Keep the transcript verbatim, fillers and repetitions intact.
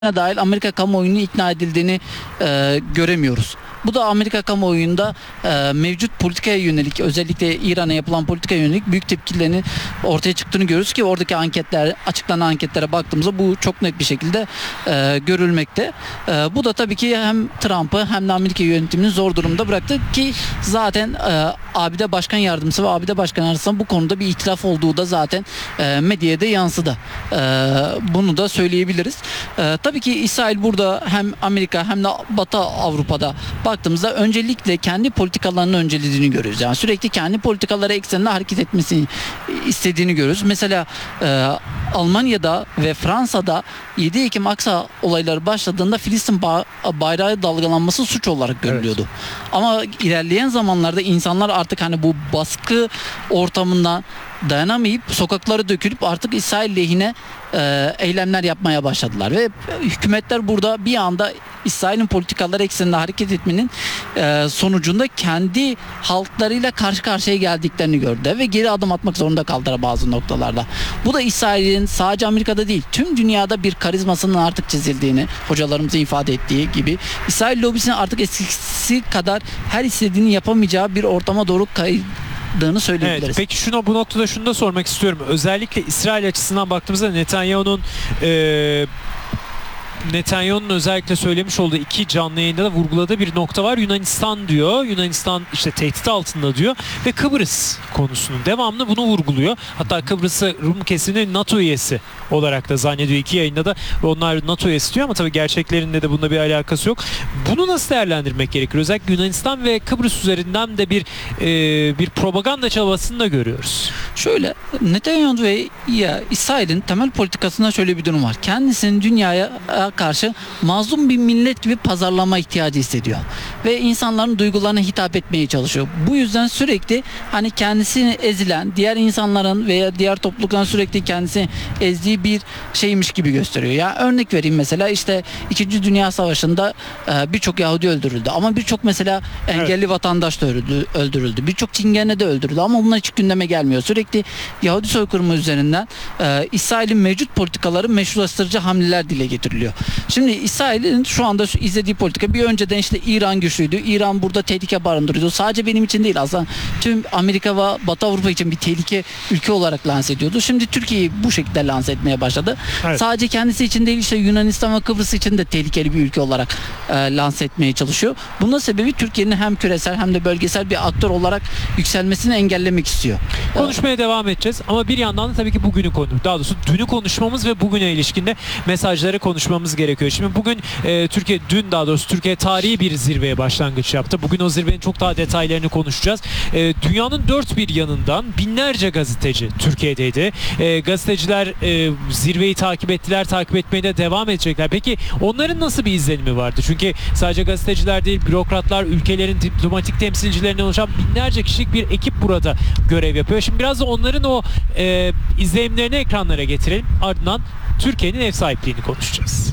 dahil Amerika kamuoyunun ikna edildiğini e, göremiyoruz. Bu da Amerika kamuoyunda e, mevcut politikaya yönelik, özellikle İran'a yapılan politikaya yönelik büyük tepkilerinin ortaya çıktığını görüyoruz ki oradaki anketler, açıklanan anketlere baktığımızda bu çok net bir şekilde e, görülmekte. E, bu da tabii ki hem Trump'ı hem de Amerika yönetimini zor durumda bıraktı ki zaten e, A B D Başkan Yardımcısı ve A B D Başkanı arasında bu konuda bir ihtilaf olduğu da zaten e, medyaya da yansıdı. E, bunu da söyleyebiliriz. E, tabii ki İsrail burada hem Amerika hem de Batı Avrupa'da baktığımızda öncelikle kendi politikalarını öncelediğini görüyoruz. Yani sürekli kendi politikaları ekseninde hareket etmesini istediğini görüyoruz. Mesela e, Almanya'da ve Fransa'da yedi Ekim Aksa olayları başladığında Filistin ba- bayrağı dalgalanması suç olarak görülüyordu. Evet. Ama ilerleyen zamanlarda insanlar artık hani bu baskı ortamından dayanamayıp sokaklara dökülüp artık İsrail lehine e, eylemler yapmaya başladılar ve hükümetler burada bir anda İsrail'in politikaları ekseninde hareket etmenin e, sonucunda kendi halklarıyla karşı karşıya geldiklerini gördü ve geri adım atmak zorunda kaldılar bazı noktalarda. Bu da İsrail'in sadece Amerika'da değil tüm dünyada bir karizmasının artık çizildiğini, hocalarımızın ifade ettiği gibi İsrail lobisinin artık eskisi kadar her istediğini yapamayacağı bir ortama doğru kay söyleyebiliriz. Evet, peki şuna bu noktada şunu da sormak istiyorum. Özellikle İsrail açısından baktığımızda Netanyahu'nun e, Netanyahu'nun özellikle söylemiş olduğu iki canlı yayında da vurguladığı bir nokta var. Yunanistan diyor. Yunanistan işte tehdit altında diyor ve Kıbrıs konusunun devamlı bunu vurguluyor. Hatta Kıbrıs'ı Rum kesiminin NATO üyesi olarak da zannediyor iki yayında da onlar NATO üyesi diyor ama tabii gerçeklerinde de bununla bir alakası yok. Bunu nasıl değerlendirmek gerekir? Özellikle Yunanistan ve Kıbrıs üzerinden de bir e, bir propaganda çabasını da görüyoruz. Şöyle Netanyahu ve ya İsrail'in temel politikasında şöyle bir durum var. Kendisinin dünyaya karşı mazlum bir millet gibi pazarlama ihtiyacı hissediyor. Ve insanların duygularına hitap etmeye çalışıyor. Bu yüzden sürekli hani kendisini ezilen, diğer insanların veya diğer toplulukların sürekli kendisini ezdiği bir şeymiş gibi gösteriyor. Ya örnek vereyim mesela işte İkinci Dünya Savaşı'nda e, birçok Yahudi öldürüldü. Ama birçok mesela engelli evet. vatandaş da öldürüldü. öldürüldü. Birçok Çingene de öldürüldü. Ama bunlar hiç gündeme gelmiyor. Sürekli Yahudi soykırımı üzerinden e, İsrail'in mevcut politikaları meşrulaştırıcı hamleler dile getiriliyor. Şimdi İsrail'in şu anda şu izlediği politika bir önceden işte İran güçlüydü. İran burada tehlike barındırıyordu. Sadece benim için değil aslında tüm Amerika ve Batı Avrupa için bir tehlike ülke olarak lanse ediyordu. Şimdi Türkiye'yi bu şekilde lanse etmeye başladı. Evet. Sadece kendisi için değil işte Yunanistan ve Kıbrıs için de tehlikeli bir ülke olarak e, lanse etmeye çalışıyor. Bunun sebebi Türkiye'nin hem küresel hem de bölgesel bir aktör olarak yükselmesini engellemek istiyor. Konuşmaya devam edeceğiz ama bir yandan da tabii ki bugünü konu, daha doğrusu dünü konuşmamız ve bugüne ilişkinde mesajları konuşmamız gerekiyor. Şimdi bugün e, Türkiye, dün daha doğrusu Türkiye tarihi bir zirveye başlangıç yaptı. Bugün o zirvenin çok daha detaylarını konuşacağız. E, dünyanın dört bir yanından binlerce gazeteci Türkiye'deydi. E, gazeteciler e, zirveyi takip ettiler, takip etmeye de devam edecekler. Peki onların nasıl bir izlenimi vardı? Çünkü sadece gazeteciler değil, bürokratlar, ülkelerin diplomatik temsilcilerinden oluşan binlerce kişilik bir ekip burada görev yapıyor. Şimdi biraz da onların o e, izlenimlerini ekranlara getirelim. Ardından Türkiye'nin ev sahipliğini konuşacağız.